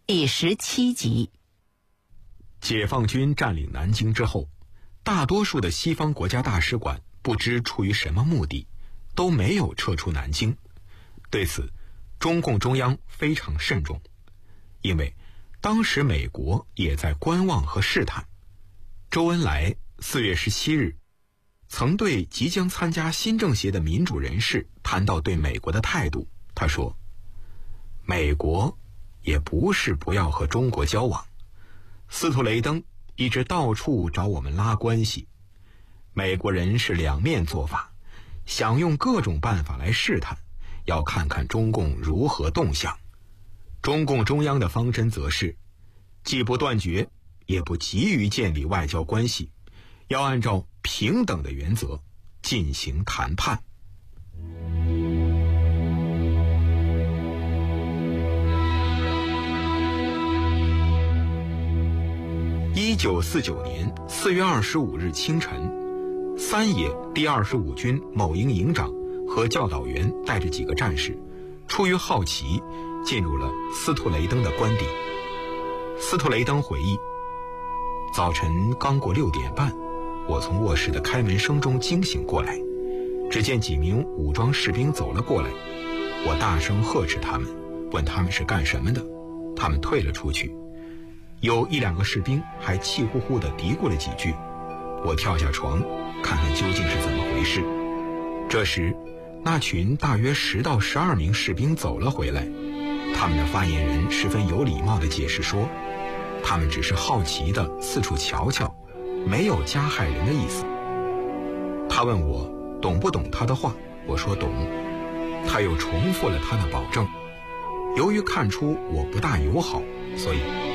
第17集。 解放军占领南京之后，大多数的西方国家大使馆不知出于什么目的，都没有撤出南京。对此，中共中央非常慎重，因为当时美国也在观望和试探。周恩来4月17日曾对即将参加新政协的民主人士谈到对美国的态度，他说：美国也不是不要和中国交往，斯图雷登一直到处找我们拉关系，美国人是两面做法，想用各种办法来试探，要看看中共如何动向。中共中央的方针则是既不断绝，也不急于建立外交关系，要按照平等的原则进行谈判。1949年4月25日清晨，三野第25军某营营长和教导员带着几个战士，出于好奇进入了斯图雷登的官邸。斯图雷登回忆，早晨刚过6点半，我从卧室的开门声中惊醒过来，只见几名武装士兵走了过来，我大声呵斥他们，问他们是干什么的，他们退了出去。有1-2个士兵还气呼呼地嘀咕了几句，我跳下床看看究竟是怎么回事。这时那群大约10到12名士兵走了回来，他们的发言人十分有礼貌地解释说，他们只是好奇地四处瞧瞧，没有加害人的意思。他问我懂不懂他的话，我说懂。他又重复了他的保证，由于看出我不大友好，所以